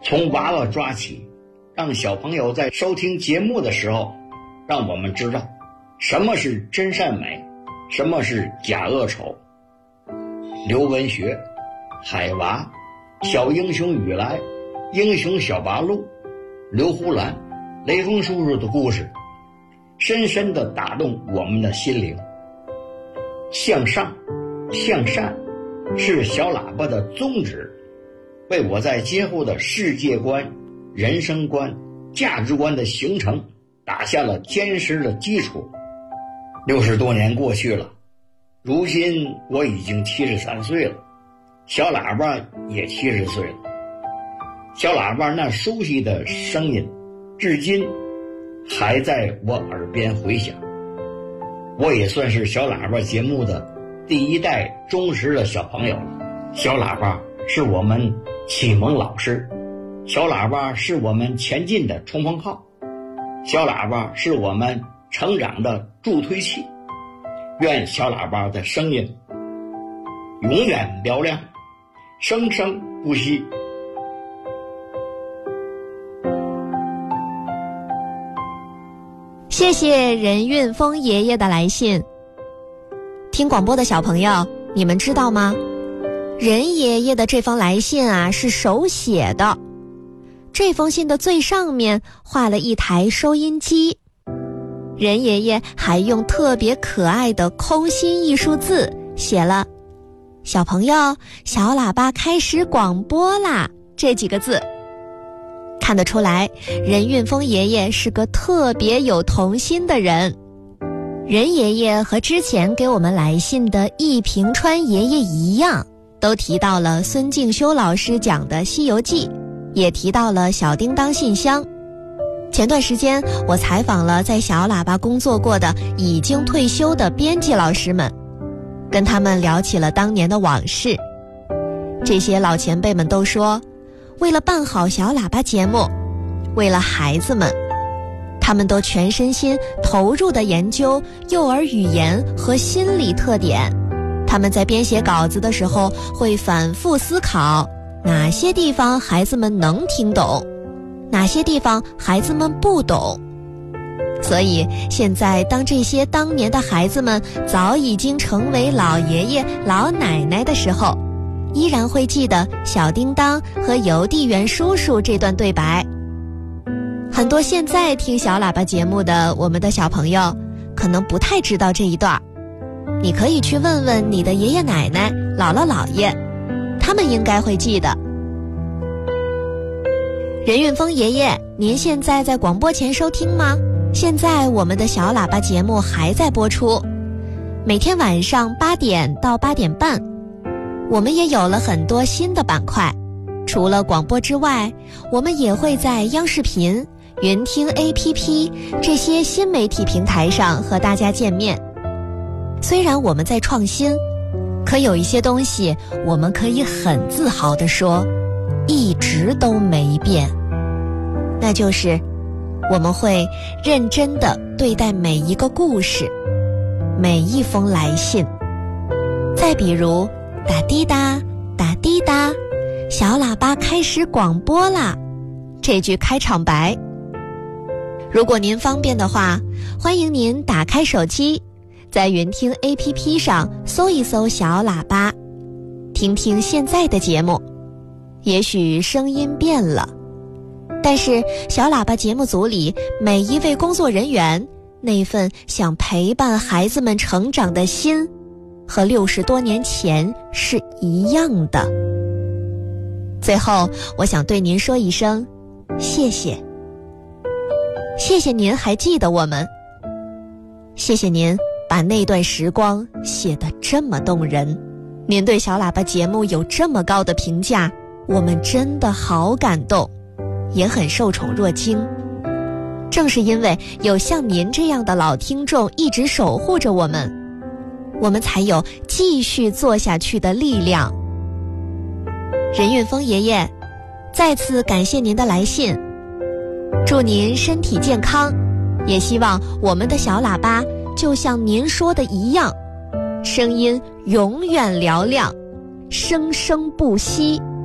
从娃娃抓起，让小朋友在收听节目的时候，让我们知道什么是真善美，什么是假恶丑。刘文学、海娃、小英雄雨来、英雄小八路、刘胡兰、雷锋叔叔的故事，深深地打动我们的心灵。向上向善是小喇叭的宗旨，为我在今后的世界观、人生观、价值观的形成打下了坚实的基础。60多年过去了，如今我已经73岁了，小喇叭也70岁了。小喇叭那熟悉的声音至今还在我耳边回响。我也算是小喇叭节目的第一代忠实的小朋友了。小喇叭是我们启蒙老师，小喇叭是我们前进的冲锋号，小喇叭是我们成长的助推器。愿小喇叭的声音永远嘹亮，生生不息。 谢谢任运峰爷爷的来信。听广播的小朋友，你们知道吗？任爷爷的这封来信啊是手写的，这封信的最上面画了一台收音机，任爷爷还用特别可爱的空心艺术字写了“小朋友，小喇叭开始广播啦”这几个字。看得出来，任运峰爷爷是个特别有童心的人。任爷爷和之前给我们来信的易平川爷爷一样，都提到了孙敬修老师讲的《西游记》，也提到了小叮当信箱。前段时间我采访了在小喇叭工作过的已经退休的编辑老师们，跟他们聊起了当年的往事。这些老前辈们都说，为了办好小喇叭节目，为了孩子们，他们都全身心投入地研究幼儿语言和心理特点。他们在编写稿子的时候会反复思考，哪些地方孩子们能听懂，哪些地方孩子们不懂。所以现在当这些当年的孩子们早已经成为老爷爷老奶奶的时候，依然会记得小叮当和邮递员叔叔这段对白。很多现在听小喇叭节目的我们的小朋友可能不太知道这一段，你可以去问问你的爷爷奶奶、姥姥姥爷，他们应该会记得。任运峰爷爷，您现在在广播前收听吗？现在我们的小喇叭节目还在播出，每天晚上8点到8点半。我们也有了很多新的板块，除了广播之外，我们也会在央视频、云听 APP 这些新媒体平台上和大家见面。虽然我们在创新，可有一些东西我们可以很自豪地说，一直都没变。那就是我们会认真地对待每一个故事，每一封来信。再比如打滴答打滴答，小喇叭开始广播啦，这句开场白。如果您方便的话，欢迎您打开手机，在云听 APP 上搜一搜小喇叭，听听现在的节目。也许声音变了，但是小喇叭节目组里每一位工作人员那份想陪伴孩子们成长的心和60多年前是一样的。最后，我想对您说一声谢谢。谢谢您还记得我们，谢谢您把那段时光写得这么动人，您对小喇叭节目有这么高的评价，我们真的好感动，也很受宠若惊。正是因为有像您这样的老听众一直守护着我们，我们才有继续做下去的力量。任运峰爷爷，再次感谢您的来信，祝您身体健康，也希望我们的小喇叭就像您说的一样，声音永远嘹亮，生生不息。